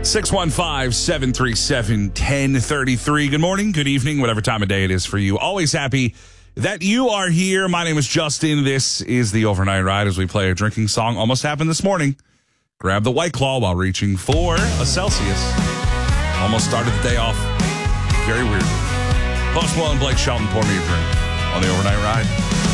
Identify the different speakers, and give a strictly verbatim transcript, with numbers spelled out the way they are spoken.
Speaker 1: six one five, seven three seven, one zero three three. Good morning, good evening, whatever time of day it is for you. Always happy that you are here. My name is Justin. This is the Overnight Ride as we play a drinking song. Almost happened this morning. Grab the White Claw while reaching for a Celsius. Almost started the day off very weird. Post Malone, Blake Shelton, pour me a drink on the Overnight Ride.